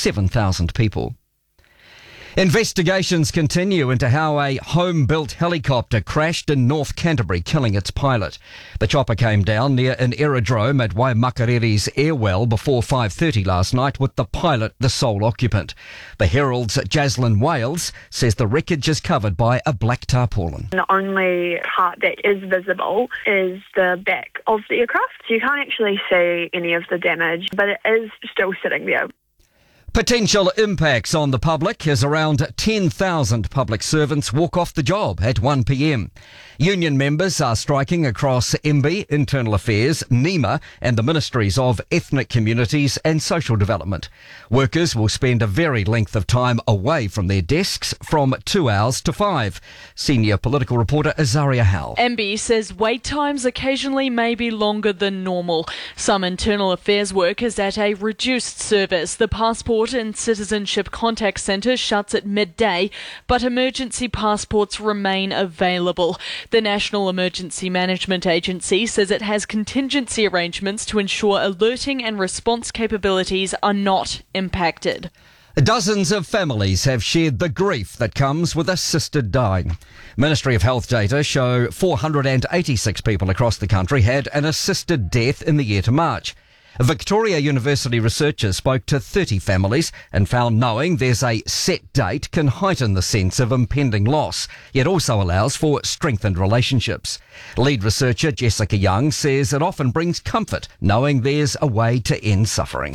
7,000 people. Investigations continue into how a home-built helicopter crashed in North Canterbury, killing its pilot. The chopper came down near an aerodrome at Waimakariri's Airwell before 5:30 last night, with the pilot the sole occupant. The Herald's Jaslyn Wales says the wreckage is covered by a black tarpaulin. The only part that is visible is the back of the aircraft. So you can't actually see any of the damage, but it is still sitting there. Potential impacts on the public as around 10,000 public servants walk off the job at 1 p.m. Union members are striking across MB, Internal Affairs, NEMA and the Ministries of Ethnic Communities and Social Development. Workers will spend a varied length of time away from their desks, from 2 hours to 5. Senior political reporter Azaria Howell. MB says wait times occasionally may be longer than normal. Some Internal Affairs work is at a reduced service. The Passport and Citizenship Contact Centre shuts at midday, but emergency passports remain available. The National Emergency Management Agency says it has contingency arrangements to ensure alerting and response capabilities are not impacted. Dozens of families have shared the grief that comes with assisted dying. Ministry of Health data show 486 people across the country had an assisted death in the year to March. Victoria University researchers spoke to 30 families and found knowing there's a set date can heighten the sense of impending loss, yet also allows for strengthened relationships. Lead researcher Jessica Young says it often brings comfort knowing there's a way to end suffering.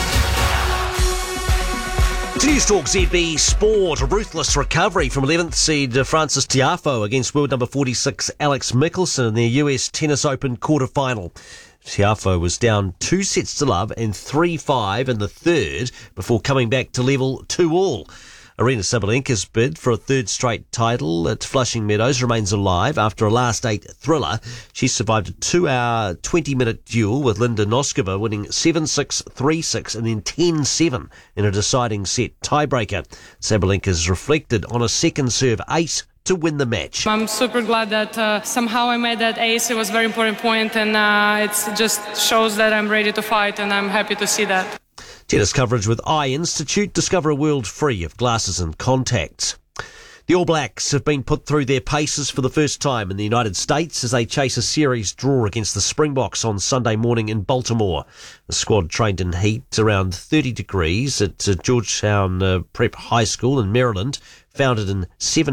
News Talk ZB Sport. A ruthless recovery from 11th seed Frances Tiafoe against world number 46 Alex Michelsen in their US Tennis Open quarter-final. Tiafoe was down 2-0 and 3-5 in the third before coming back to level 2-2. Aryna Sabalenka's bid for a third straight title at Flushing Meadows remains alive after a last 8 thriller. She survived a 2-hour, 20-minute duel with Linda Noskova, winning 7-6, 3-6 and then 10-7 in a deciding set tiebreaker. Sabalenka's reflected on a second serve ace to win the match. I'm super glad that somehow I made that ace. It was a very important point, and it just shows that I'm ready to fight, and I'm happy to see that. Tennis coverage with Eye Institute. Discover a world free of glasses and contacts. The All Blacks have been put through their paces for the first time in the United States as they chase a series draw against the Springboks on Sunday morning in Baltimore. The squad trained in heat around 30 degrees at Georgetown Prep High School in Maryland, founded in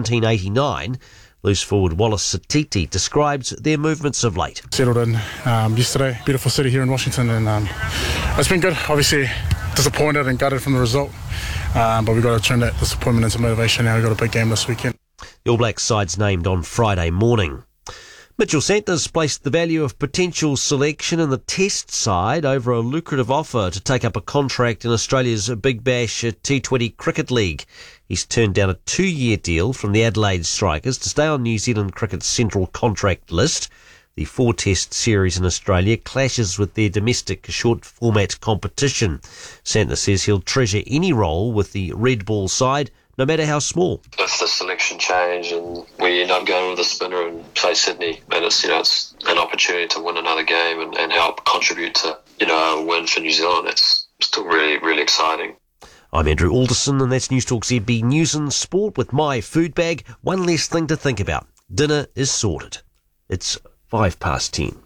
1789. Loose forward Wallace Satiti describes their movements of late. Settled in yesterday. Beautiful city here in Washington, and it's been good. Obviously disappointed and gutted from the result, but we've got to turn that disappointment into motivation now. We've got a big game this weekend. The All Blacks side's named on Friday morning. Mitchell Santner's placed the value of potential selection in the Test side over a lucrative offer to take up a contract in Australia's Big Bash T20 Cricket League. He's turned down a 2-year deal from the Adelaide Strikers to stay on New Zealand Cricket's central contract list. The 4-test series in Australia clashes with their domestic short-format competition. Santner says he'll treasure any role with the red ball side, no matter how small. If the selection change and we end up going with a spinner and play Sydney, and it's an opportunity to win another game and help contribute to a win for New Zealand, it's still really, really exciting. I'm Andrew Alderson, and that's News Talk ZB News and Sport with my food bag. One less thing to think about. Dinner is sorted. It's 10:05.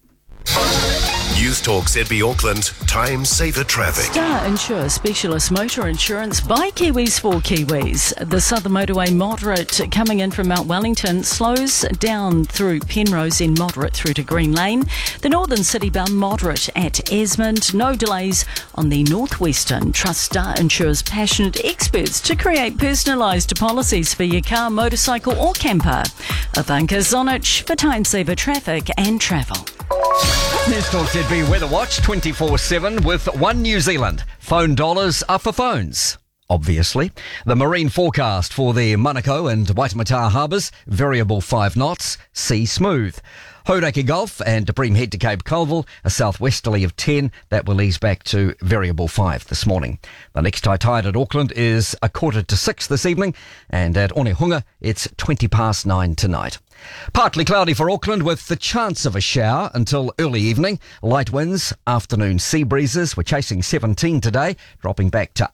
News Talk ZB Auckland, time saver traffic. Star Insure Specialist Motor Insurance by Kiwis for Kiwis. The Southern Motorway moderate coming in from Mount Wellington slows down through Penrose and moderate through to Green Lane. The Northern City bound moderate at Esmond. No delays on the Northwestern. Trust Star Insure's passionate experts to create personalised policies for your car, motorcycle or camper. Ivanka Zonic for time saver traffic and travel. News Talk ZB Weather Watch 24/7 with One New Zealand. Phone dollars are for phones. Obviously. The marine forecast for the Manukau and Waitemata harbours, variable 5 knots, sea smooth. Hauraki Gulf and Bream Head to Cape Colville, a southwesterly of 10. That will ease back to variable 5 this morning. The next high tide at Auckland is 5:45 this evening, and at Onehunga it's 9:20 tonight. Partly cloudy for Auckland with the chance of a shower until early evening. Light winds, afternoon sea breezes. We're chasing 17 today, dropping back to